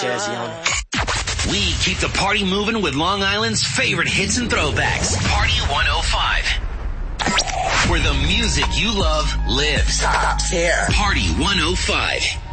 Jazzy on it. We keep the party moving with Long Island's favorite hits and throwbacks. Party 105. Where the music you love lives. Stops here. Party 105.